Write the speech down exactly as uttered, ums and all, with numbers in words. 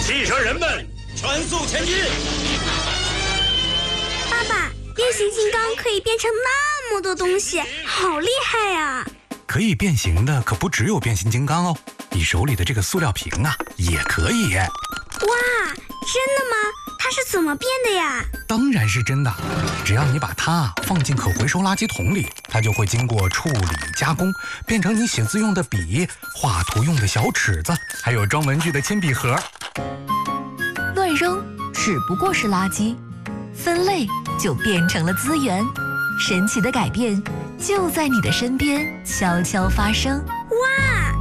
汽车人们，全速前进！ 爸爸，变形金刚可以变成那么多东西，好厉害呀！ 可以变形的可不只有变形金刚哦，你手里的这个塑料瓶啊，也可以。 哇，真的吗？它是怎么变的呀？ 当然是真的，只要你把它放进可回收垃圾桶里，它就会经过处理加工，变成你写字用的笔、画图用的小尺子，还有装文具的铅笔盒。 乱扔只不过是垃圾，分类就变成了资源。神奇的改变就在你的身边悄悄发生。